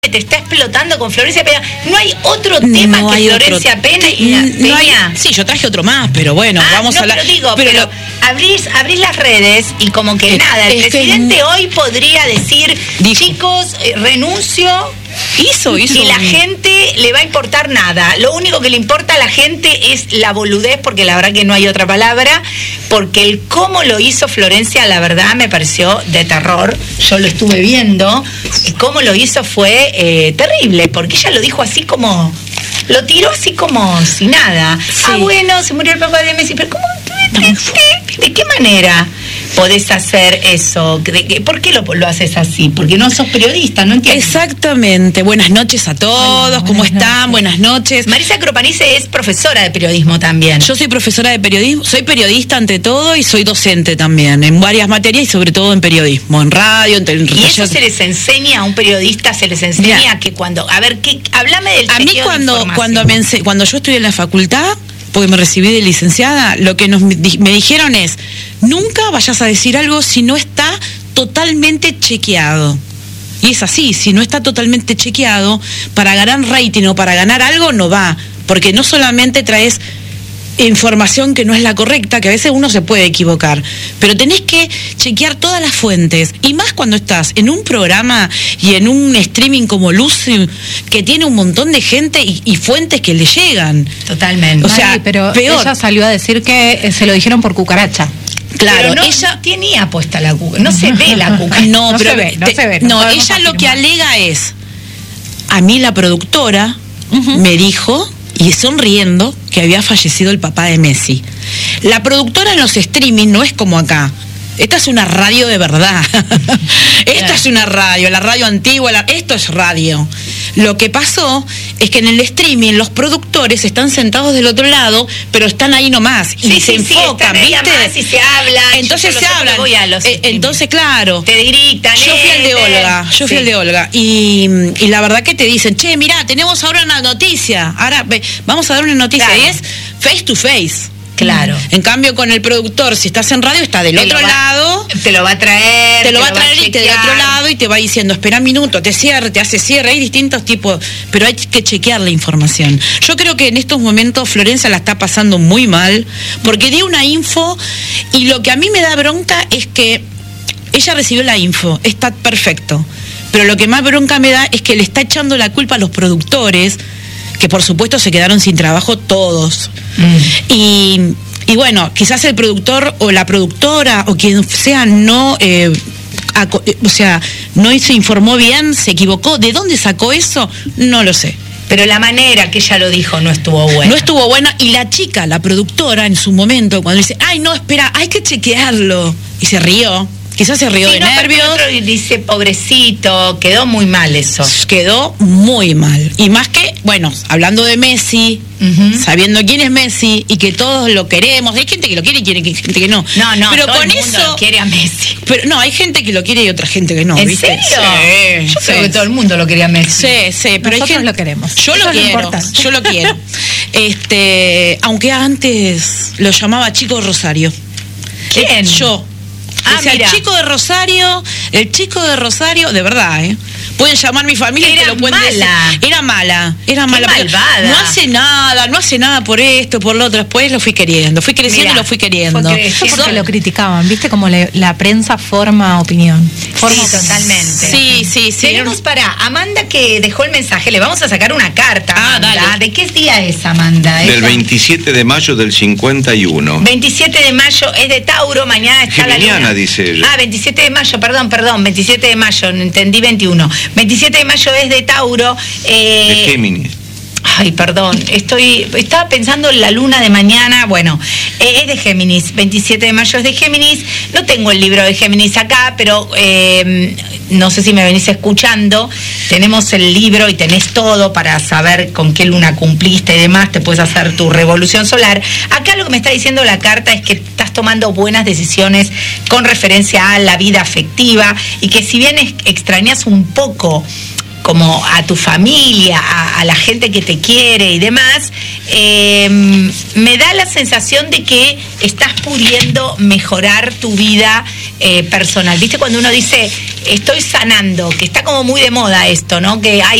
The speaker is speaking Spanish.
te está explotando con Florencia Peña. No hay otro tema que Florencia Peña. Sí, yo traje otro más, pero bueno, vamos a hablar. Pero abrís las redes y como que nada, el presidente hoy podría decir, chicos, renuncio. Hizo. Y la gente le va a importar nada. Lo único que le importa a la gente es la boludez, porque la verdad que no hay otra palabra, porque el cómo lo hizo Florencia, la verdad me pareció de terror. Yo lo estuve viendo, y cómo lo hizo fue terrible, porque ella lo dijo así como, lo tiró así como si nada. Sí. Bueno, se murió el papá de Messi, pero ¿cómo? ¿De qué manera podés hacer eso? ¿Por qué lo haces así? Porque no sos periodista, no entiendo. Exactamente. Buenas noches a todos. Hola, ¿cómo están? Buenas noches. Marisa Cropanice es profesora de periodismo también. Yo soy profesora de periodismo, soy periodista ante todo y soy docente también, en varias materias y sobre todo en periodismo, en radio, en televisión. ¿Y eso se les enseña a un periodista? ¿Se les enseña que cuando... A ver, háblame del chequeo de información. Cuando yo estudié en la facultad, porque me recibí de licenciada, lo que me dijeron es, nunca vayas a decir algo si no está totalmente chequeado. Y es así, si no está totalmente chequeado, para ganar rating o para ganar algo no va, porque no solamente traes información que no es la correcta, que a veces uno se puede equivocar, pero tenés que chequear todas las fuentes, y más cuando estás en un programa y en un streaming como Lucy, que tiene un montón de gente y fuentes que le llegan. Totalmente. O sea, pero peor. Ella salió a decir que se lo dijeron por cucaracha. Claro, pero ella tenía puesta la cucaracha, no se ve la cucaracha. No se ve. Ella lo que alega es, a mí la productora me dijo, y sonriendo, que había fallecido el papá de Messi. La productora en los streaming no es como acá. Esta es una radio de verdad. Esta es una radio, la radio antigua, esto es radio. Lo que pasó es que en el streaming los productores están sentados del otro lado, pero están ahí nomás y se enfocan, ¿viste? Y se hablan. Entonces se hablan. Entonces, claro. Te gritan. Yo fui el de Olga. Y la verdad que te dicen, che, mirá, tenemos ahora una noticia. Ahora vamos a dar una noticia. Claro. Y es face to face. Claro. En cambio, con el productor, si estás en radio, está del otro lado. Te lo va a traer. Te lo va a traer y te del otro lado y te va diciendo, espera un minuto, te hace cierre. Hay distintos tipos, pero hay que chequear la información. Yo creo que en estos momentos Florencia la está pasando muy mal, porque dio una info y lo que a mí me da bronca es que ella recibió la info, está perfecto. Pero lo que más bronca me da es que le está echando la culpa a los productores, que por supuesto se quedaron sin trabajo todos. Y bueno, quizás el productor o la productora o quien sea no se informó bien, se equivocó. ¿De dónde sacó eso? No lo sé. Pero la manera que ella lo dijo no estuvo buena. No estuvo buena, y la chica, la productora, en su momento, cuando dice, ay, no, espera, hay que chequearlo, y se rió. Quizás se rió de nervios. Otro dice, pobrecito, quedó muy mal eso. Quedó muy mal. Y más que, bueno, hablando de Messi, sabiendo quién es Messi y que todos lo queremos. Hay gente que lo quiere y hay gente que no. No, pero todo con el mundo eso quiere a Messi. Pero no, hay gente que lo quiere y otra gente que no. ¿En ¿viste? serio? Yo creo que todo el mundo lo quería a Messi. Sí, pero nosotros hay gente, lo queremos. Yo lo quiero. Aunque antes lo llamaba Chico Rosario. ¿Quién? Yo. El chico de Rosario, de verdad, pueden llamar mi familia y te lo pueden decir. Era mala. Malvada. No hace nada por esto, por lo otro. Después lo fui creciendo y lo fui queriendo. Porque lo criticaban, ¿viste? Como la prensa forma opinión. Sí, totalmente. Sí. Tenemos para Amanda, que dejó el mensaje. Le vamos a sacar una carta, Amanda. Dale. ¿De qué día es, Amanda? Del 27 de mayo del 51. 27 de mayo es de Tauro, mañana está la luna. Dice ella. 27 de mayo, perdón, 27 de mayo, entendí 21. 27 de mayo es de Tauro. De Géminis. Ay, perdón, estaba pensando en la luna de mañana. Bueno, es de Géminis, 27 de mayo es de Géminis. No tengo el libro de Géminis acá, pero no sé si me venís escuchando. Tenemos el libro y tenés todo para saber con qué luna cumpliste y demás. Te puedes hacer tu revolución solar. Acá lo que me está diciendo la carta es que estás tomando buenas decisiones con referencia a la vida afectiva, y que si bien extrañas un poco como a tu familia, a la gente que te quiere y demás, me da la sensación de que estás pudiendo mejorar tu vida personal. ¿Viste cuando uno dice, estoy sanando? Que está como muy de moda esto, ¿no? Que hay